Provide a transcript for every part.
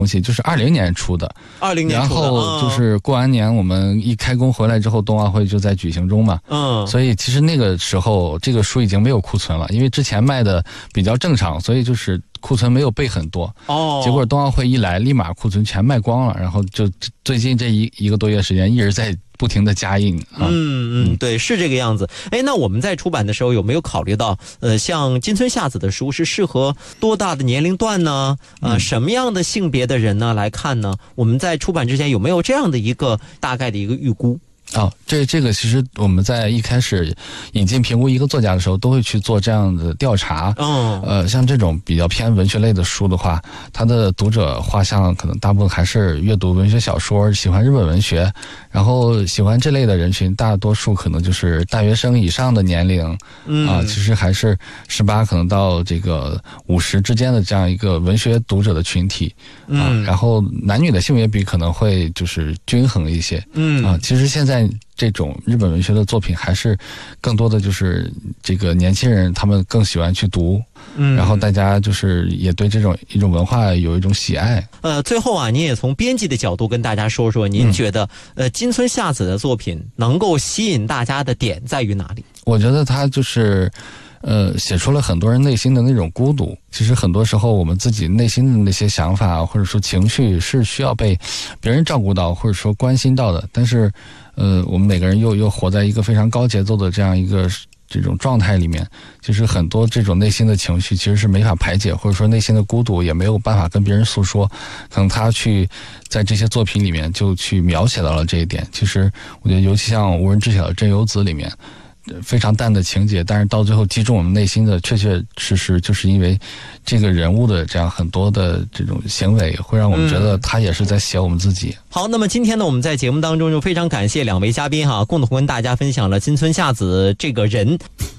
东西，就是20年出的 ，20年出的， 然后就是过完年我们一开工回来之后，冬奥会就在举行中嘛，所以其实那个时候这个书已经没有库存了，因为之前卖的比较正常，所以就是库存没有备很多，结果冬奥会一来，立马库存全卖光了，然后就最近这一个多月时间一直在不停的加印啊。 对，是这个样子。哎，那我们在出版的时候有没有考虑到，像金村夏子的书是适合多大的年龄段呢？什么样的性别的人呢来看呢？我们在出版之前有没有这样的一个大概的一个预估？ 这个其实我们在一开始引进评估一个作家的时候，都会去做这样的调查。像这种比较偏文学类的书的话，它的读者画像可能大部分还是阅读文学小说，喜欢日本文学，然后喜欢这类的人群，大多数可能就是大学生以上的年龄，其实还是18可能到这个50之间的这样一个文学读者的群体。然后男女的性别比可能会就是均衡一些。其实现在这种日本文学的作品还是更多的就是这个年轻人他们更喜欢去读，然后大家就是也对这种一种文化有一种喜爱。 最后啊，您也从编辑的角度跟大家说说，您觉得金村夏子的作品能够吸引大家的点在于哪里？ 我觉得他就是写出了很多人内心的那种孤独。其实很多时候我们自己内心的那些想法或者说情绪是需要被别人照顾到或者说关心到的，但是我们每个人又活在一个非常高节奏的这样一个这种状态里面，其实很多这种内心的情绪其实是没法排解，或者说内心的孤独也没有办法跟别人诉说，可能他去在这些作品里面就去描写到了这一点。其实我觉得尤其像无人知晓的真由子里面非常淡的情节，但是到最后击中我们内心的确确实实就是因为这个人物的这样很多的这种行为会让我们觉得他也是在写我们自己。 好，那么今天呢，我们在节目当中就非常感谢2位嘉宾哈，共同跟大家分享了金村夏子这个人。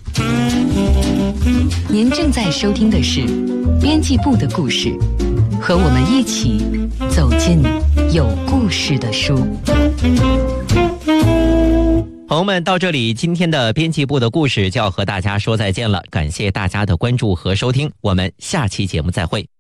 您正在收听的是编辑部的故事，和我们一起走进有故事的书。 朋友们，到这里今天的编辑部的故事就要和大家说再见了，感谢大家的关注和收听，我们下期节目再会。